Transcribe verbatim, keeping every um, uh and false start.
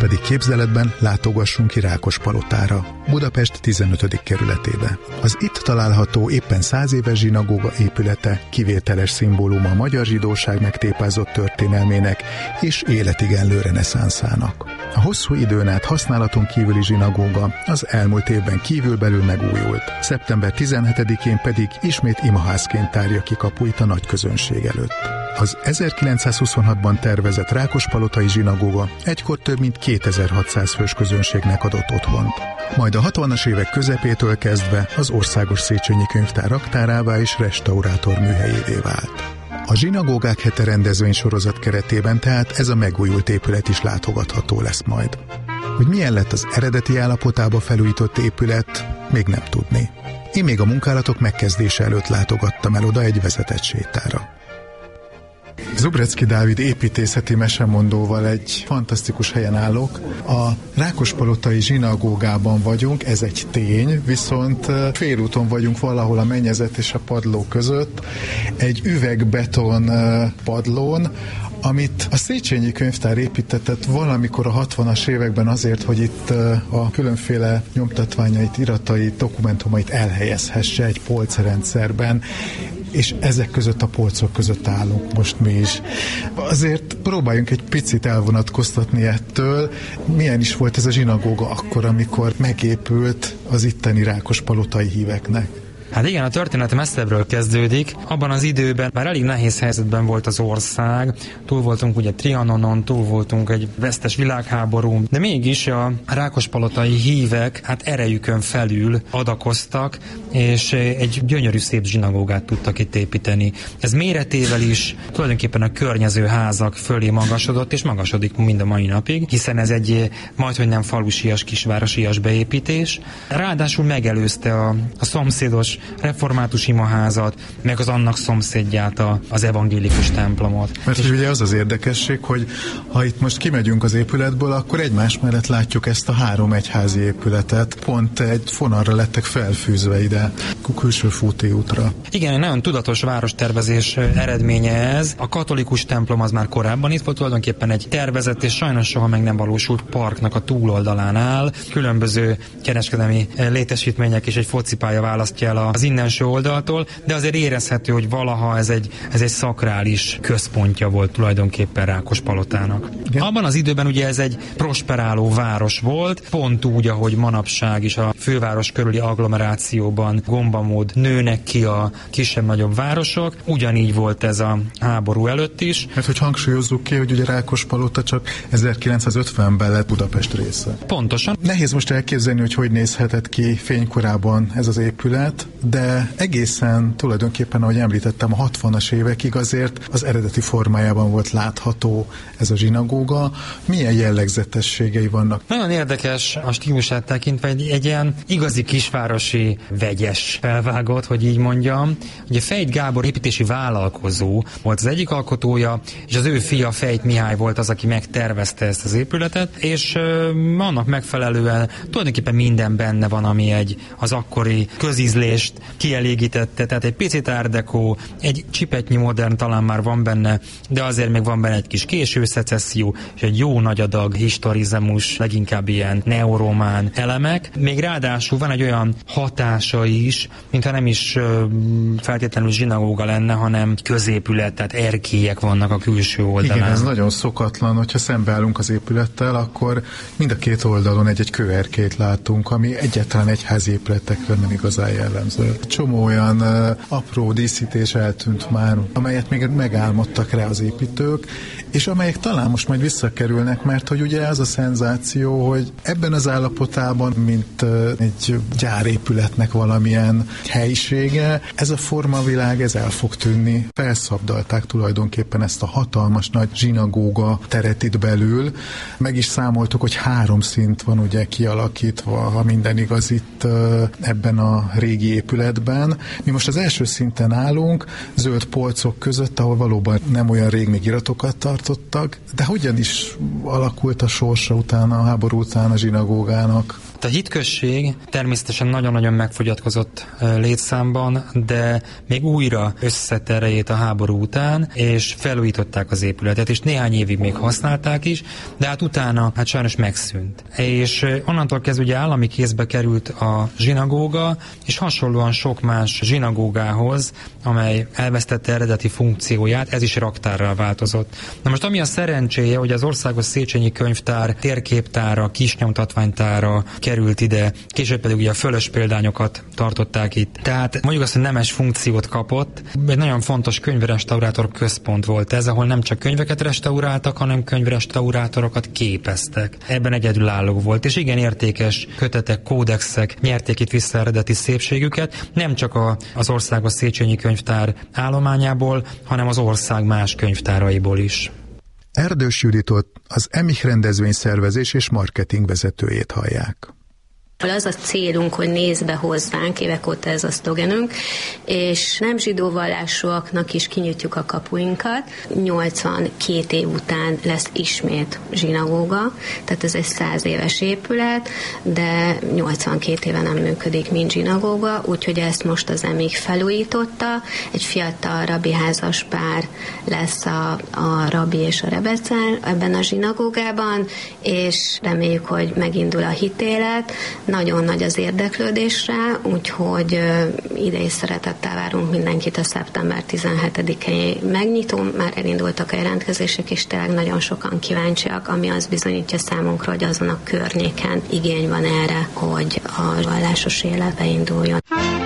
pedig képzeletben látogassunk ki Rákospalotára, Budapest tizenötödik kerületébe. Az itt található éppen száz éves zsinagóga épülete kivételes szimbóluma a magyar zsidóság megtépázott történelmének és életigenlő reneszánszának. A hosszú időn át használaton kívüli zsinagóga az elmúlt évben kívülbelül megújult. szeptember tizenhetedikén pedig ismét imaházként tárja ki kapuit a nagy közönség előtt. Az ezerkilencszázhuszonhatban tervezett Rákospalotai zsinagóga egykor több mint kétezer-hatszáz fős közönségnek adott otthont. Majd a hatvanas évek közepétől kezdve az Országos Széchenyi Könyvtár raktárává és restaurátor műhelyévé vált. A Zsinagógák hete rendezvény sorozat keretében tehát ez a megújult épület is látogatható lesz majd. Hogy milyen lett az eredeti állapotába felújított épület, még nem tudni. Én még a munkálatok megkezdése előtt látogattam el oda egy vezetett sétára. Zubrecki Dávid építészeti mesemondóval egy fantasztikus helyen állok. A Rákospalotai zsinagógában vagyunk, ez egy tény, viszont félúton vagyunk valahol a mennyezet és a padló között, egy üvegbeton padlón, amit a Széchenyi Könyvtár építetett valamikor a hatvanas években azért, hogy itt a különféle nyomtatványait, iratait, dokumentumait elhelyezhesse egy polcrendszerben, és ezek között a polcok között állunk most mi is. Azért próbáljunk egy picit elvonatkoztatni ettől. Milyen is volt ez a zsinagóga akkor, amikor megépült az itteni rákospalotai híveknek? Hát igen, a történet messzebbről kezdődik. Abban az időben már elég nehéz helyzetben volt az ország, túl voltunk ugye Trianonon, túl voltunk egy vesztes világháború, de mégis a rákospalotai hívek hát erejükön felül adakoztak, és egy gyönyörű szép zsinagógát tudtak itt építeni. Ez méretével is tulajdonképpen a környező házak fölé magasodott, és magasodik mind a mai napig, hiszen ez egy majdhogy nem falusias, kisvárosias beépítés. Ráadásul megelőzte a, a szomszédos református imaházat, meg az annak szomszédját, a, az evangélikus templomot. Mert és ugye az az érdekesség, hogy ha itt most kimegyünk az épületből, akkor egymás mellett látjuk ezt a három egyházi épületet. Pont egy fonalra lettek felfűzve ide, a külső fútéútra. Igen, egy nagyon tudatos várostervezés eredménye ez. A katolikus templom az már korábban itt volt, tulajdonképpen egy tervezett és sajnos soha meg nem valósult parknak a túloldalán áll. Különböző kereskedelmi létesítmények és egy focipálya választja el az innenső oldaltól, de azért érezhető, hogy valaha ez egy, ez egy szakrális központja volt tulajdonképpen Rákospalotának. Igen. Abban az időben ugye ez egy prosperáló város volt, pont úgy, ahogy manapság is a főváros körüli agglomerációban gombamód nőnek ki a kisebb-nagyobb városok, ugyanígy volt ez a háború előtt is. Mert hogy hangsúlyozzuk ki, hogy ugye Rákospalota csak ezerkilencszázötvenben lett Budapest része. Pontosan. Nehéz most elképzelni, hogy hogy nézhetett ki fénykorában ez az épület, de egészen tulajdonképpen, ahogy említettem, a hatvanas évekig azért az eredeti formájában volt látható ez a zsinagóga. Milyen jellegzetességei vannak? Nagyon érdekes a stílusát tekintve, egy, egy ilyen igazi kisvárosi vegyes felvágott, hogy így mondjam. Ugye Fejt Gábor építési vállalkozó volt az egyik alkotója, és az ő fia Fejt Mihály volt az, aki megtervezte ezt az épületet, és ö, annak megfelelően tulajdonképpen minden benne van, ami egy az akkori közízlést kielégítette, tehát egy picit art deco, egy csipetnyi modern talán már van benne, de azért még van benne egy kis késő szecesszió, és egy jó nagy adag historizmus, leginkább ilyen neoromán elemek. Még ráadásul van egy olyan hatása is, mintha nem is ö, feltétlenül zsinagóga lenne, hanem középület, tehát erkélyek vannak a külső oldalán. Igen, ez nagyon szokatlan, hogyha szembeállunk az épülettel, akkor mind a két oldalon egy-egy kőerkélyt látunk, ami egyáltalán egyházi épületekre nem igazán jellemző. Csomó olyan uh, apró díszítés eltűnt már, amelyet még megálmodtak rá az építők, és amelyek talán most majd visszakerülnek, mert hogy ugye az a szenzáció, hogy ebben az állapotában, mint uh, egy gyárépületnek valamilyen helyisége, ez a formavilág, ez el fog tűnni. Felszabdalták tulajdonképpen ezt a hatalmas nagy zsinagóga teret itt belül. Meg is számoltuk, hogy három szint van ugye kialakítva, ha minden igaz itt uh, ebben a régi épületben. Mi most az első szinten állunk, zöld polcok között, ahol valóban nem olyan rég még iratokat tartottak, de hogyan is alakult a sorsa utána, a háború után a zsinagógának? A hitközség természetesen nagyon-nagyon megfogyatkozott létszámban, de még újra összeszedte erejét a háború után, és felújították az épületet, és néhány évig még használták is, de hát utána hát sajnos megszűnt. És onnantól kezdve ugye állami kézbe került a zsinagóga, és hasonlóan sok más zsinagógához, amely elvesztette eredeti funkcióját, ez is raktárral változott. Na most ami a szerencséje, hogy az Országos Széchenyi Könyvtár térképtára, kisnyomtatványtára került ide, később pedig ugye a fölös példányokat tartották itt. Tehát mondjuk azt, hogy nemes funkciót kapott. Egy nagyon fontos könyvrestaurátor központ volt ez, ahol nem csak könyveket restauráltak, hanem könyvrestaurátorokat képeztek. Ebben egyedülálló volt, és igen értékes kötetek, kódexek nyerték itt vissza eredeti szépségüket, nem csak a, az Országos Széchenyi Könyvtár állományából, hanem az ország más könyvtáraiból is. Erdős Juditot, az Emich rendezvényszervezés és marketing vezetőjét hallják. Az a célunk, hogy nézd be hozzánk, évek óta ez a szlogenünk, és nem zsidó vallásúaknak is kinyitjuk a kapuinkat. nyolcvankét év után lesz ismét zsinagóga, tehát ez egy száz éves épület, de nyolcvankét éve nem működik, mint zsinagóga, úgyhogy ezt most az Emich felújította. Egy fiatal rabbi házas pár lesz a, a rabbi és a rebece ebben a zsinagógában, és reméljük, hogy megindul a hitélet. Nagyon nagy az érdeklődésre, úgyhogy ide is szeretettel várunk mindenkit a szeptember tizenhetedikei megnyitón. Már elindultak a jelentkezések, és tényleg nagyon sokan kíváncsiak, ami az bizonyítja számunkra, hogy azon a környéken igény van erre, hogy a vallásos élet beinduljon.